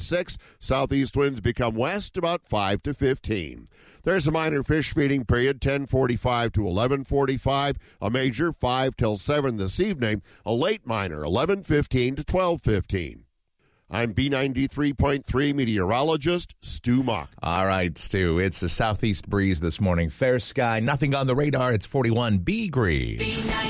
6. Southeast winds become west about 5 to 15. There's a minor fish feeding period, 10:45 to 11:45. A major, 5 till 7 this evening. A late minor, 11:15 to 12:15. I'm B93.3 meteorologist Stu Mock. All right, Stu, it's a southeast breeze this morning. Fair sky, nothing on the radar. It's 41 degrees.